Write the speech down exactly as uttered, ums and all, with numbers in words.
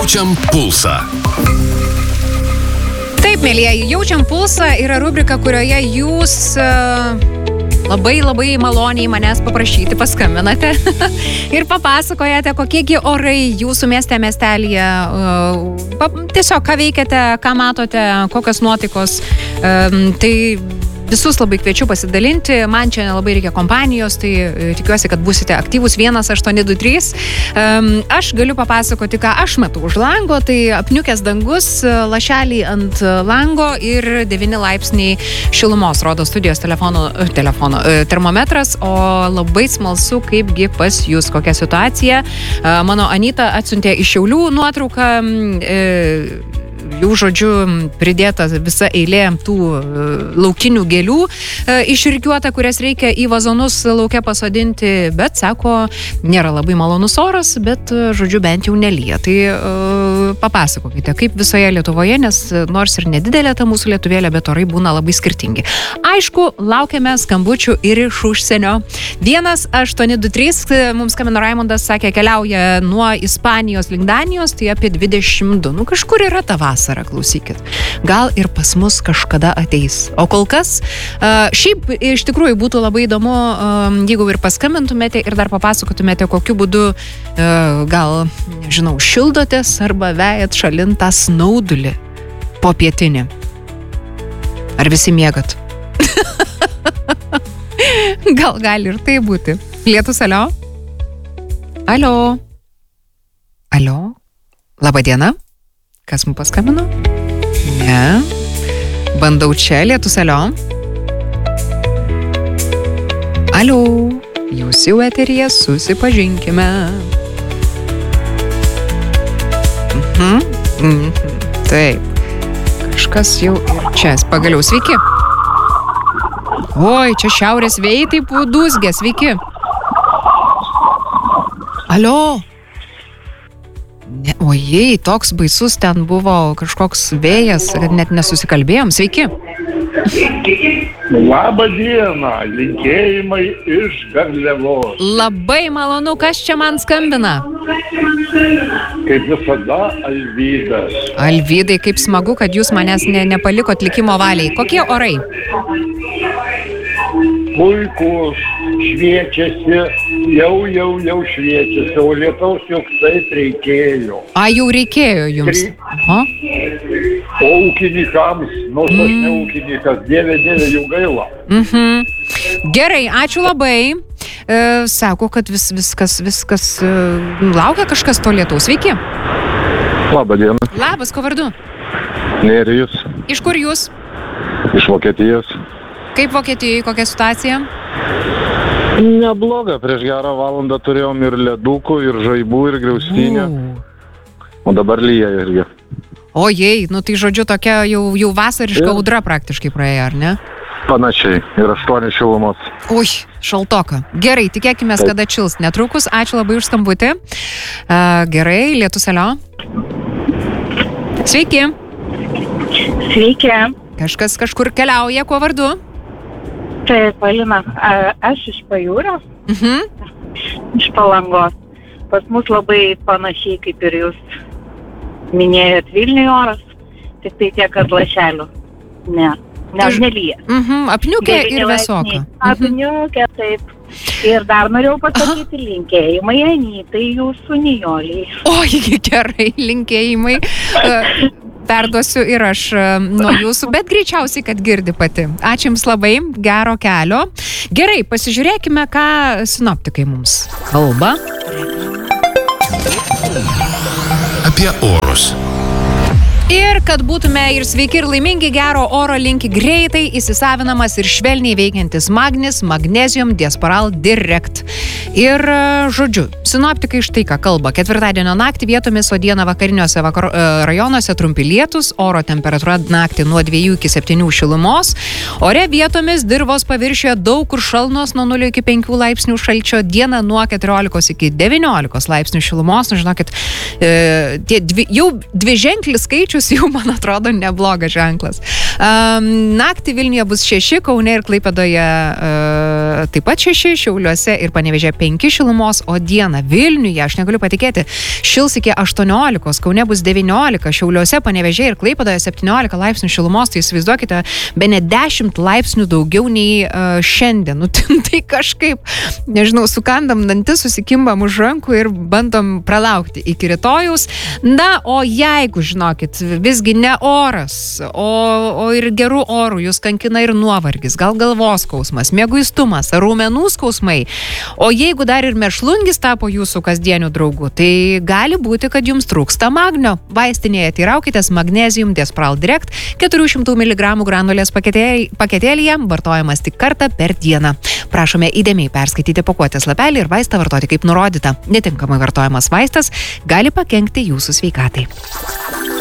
Jaučiam pulsą. Taip, mėlyjeji, Jaučiam pulsą yra rubrika, kurioje jūs uh, labai labai maloniai manęs paprašyti paskambinate ir papasakojate, kokiegi orai jūsų mieste, miestelyje, uh, pa, tiesiog ką veikiate, ką matote, kokios nuotaikos. Um, tai visus labai kviečiu pasidalinti, man čia nelabai reikia kompanijos, tai tikiuosi, kad būsite aktyvus vienas aštuoni du trys. Um, aš galiu papasakoti, ką aš matau už lango, tai apniukęs dangus, lašeliai ant lango ir devyni laipsniai šilumos, rodo studijos telefono, telefono termometras, o labai smalsu, kaipgi pas jūs kokia situacija. Uh, mano Anyta atsiuntė iš Šiaulių nuotrauką, uh, jų žodžiu pridėta visa eilė tų laukinių gėlių e, išrikiuota, kurias reikia į vazonus lauke pasodinti, bet, sako, nėra labai malonus oras, bet, žodžiu, bent jau nelyja. Tai e, papasakokite, kaip visoje Lietuvoje, nes nors ir nedidelė ta mūsų Lietuvėlė, bet orai būna labai skirtingi. Aišku, laukiame skambučių ir iš užsienio. vienas aštuoni du trys, mums skambino Raimondas, sakė, keliauja nuo Ispanijos link Danijos, tai apie dvidešimt du. Nu, kažkur yra ta vasara. Klausykit. Gal ir pas mus kažkada ateis. O kol kas, uh, šiaip iš tikrųjų būtų labai įdomu, um, jeigu ir paskambintumėte ir dar papasakotumėte, kokiu būdu uh, gal, nežinau, šildotės arba vejat šalin tą snaudulį po pietinį. Ar visi miegat? Gal gali ir tai būti. Lietus, alio? Alio? Alio? Labą dieną? Kas mums paskambino? Ne. Bandau čia, Lietus, alio. Alio. Jūs jau eteryje, susipažinkime. Mhm. Mhm. Taip. Kažkas jau ir čia. Pagaliau, sveiki. Oi, čia šiaurės vėjai taip dūzgė, sveiki. Alio. Ne, ojei, toks baisus ten buvo kažkoks vėjas, kad net nesusikalbėjom. Sveiki. Labą dieną, linkėjimai iš Garliavos. Labai malonu, kas čia man skambina? Kaip visada, Alvydas. Alvydai, kaip smagu, kad jūs manęs ne, nepalikot likimo valiai. Kokie orai? Puikus, šviečiasi, jau, jau, jau šviečiasi, o lietaus juk taip reikėjo. A, jau reikėjo jums? Aha. O ūkininkams, nors aš ne ūkininkas, dieve, dieve, jų gaila. Mhm. Gerai, ačiū labai. E, sako, kad vis, viskas, viskas, e, laukia kažkas to lietaus. Sveiki. Labą dieną. Labas, ko vardu? Nerijus. Iš kur jūs? Iš Vokietijos. Kaip Vokietijoje, kokia situacija? Nebloga, prieš gerą valandą turėjom ir ledukų, ir žaibų, ir griaustinę. O dabar lyja irgi. Ojei, nu tai žodžiu tokia jau, jau vasariška ir audra praktiškai praėjo, ar ne? Panašiai, ir aštuoni šilumos. Ui, šaltoka. Gerai, tikėkime, kada čils netrukus. Ačiū labai už skambutį. Uh, gerai, Lietus, alio. Sveiki. Sveiki. Kažkas kažkur keliauja, kuo vardu? Taip, Alina, aš iš Pajūrio, Mhm. iš Palangos. Pas mus labai panašiai kaip ir jūs minėjot Vilniuje oras, tik tai tiek, kad lašelių. Ne, ne, Aš- nelyja. Mhm, apniukė ir Devyni vėsoka. laipsniai. Apniukė, taip. Ir dar norėjau pasakyti linkėjimai Anytai, jūsų Nijoliai. Oi, gerai, linkėjimai. Uh, Perduosiu ir aš uh, nuo jūsų, bet greičiausiai, kad girdi pati. Ačiū Jums labai, gero kelio. Gerai, pasižiūrėkime, ką sinoptikai mums kalba. Apie orus. Ir kad būtume ir sveiki, ir laimingi, gero oro linki greitai įsisavinamas ir švelniai veikiantis Magnis, Magnesium, Diasporal Direct. Ir, žodžiu, sinoptikai štai ką kalba. Ketvirtadienio naktį vietomis, o dieną vakariniuose vakaro, rajonuose trumpi lietus, oro temperatūra naktį nuo dviejų iki septynių šilumos. Ore vietomis dirvos paviršiuje daug kur šalnos nuo nulio iki penkių laipsnių šalčio, dieną nuo keturiolikos iki devyniolikos laipsnių šilumos. Nu, žinokit, e, tie dvi, jau dvi ženklis skaičius jau, man atrodo, neblogas ženklas. Um, naktį Vilniuje bus šeši, Kaune ir Klaipėdoje uh, taip pat šeši, Šiauliuose ir Panevėžyje penki šilumos, o dieną Vilniuje, aš negaliu patikėti, šils iki aštuoniolikos, Kaune bus devyniolika, Šiauliuose, Panevėžyje ir Klaipėdoje septyniolika laipsnių šilumos, tai įsivaizduokite, bene dešimt laipsnių daugiau nei uh, šiandien. Nu, tai kažkaip, nežinau, sukandam dantis, susikimbam už rankų ir bandom pralaukti iki rytojaus. Na, o jeigu, žinokit, visgi ne oras, o, o ir gerų orų jūs kankina ir nuovargis, gal galvos skausmas, mieguistumas, raumenų skausmai, o jeigu dar ir mėšlungis tapo jūsų kasdienių draugų, tai gali būti, kad jums trūksta magnio. Vaistinėje teiraukitės Magnesium Diespral Direct keturių šimtų miligramų granulės paketėlyje, vartojamas tik kartą per dieną. Prašome įdėmiai perskaityti pakuotės lapelį ir vaistą vartoti kaip nurodyta. Netinkamai vartojamas vaistas gali pakenkti jūsų sveikatai.